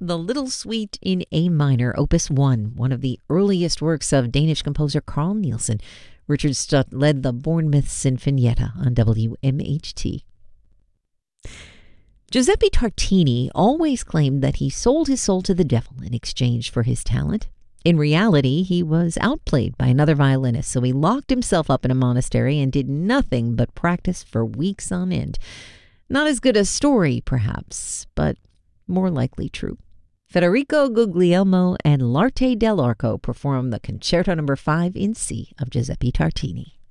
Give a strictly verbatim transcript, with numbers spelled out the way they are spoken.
The Little Suite in A minor, Opus one, one of the earliest works of Danish composer Carl Nielsen. Richard Stutt led the Bournemouth Sinfonietta on W M H T. Giuseppe Tartini always claimed that he sold his soul to the devil in exchange for his talent. In reality, he was outplayed by another violinist, so he locked himself up in a monastery and did nothing but practice for weeks on end. Not as good a story, perhaps, but more likely true. Federico Guglielmo and L'Arte dell'Arco perform the Concerto Number five in C of Giuseppe Tartini.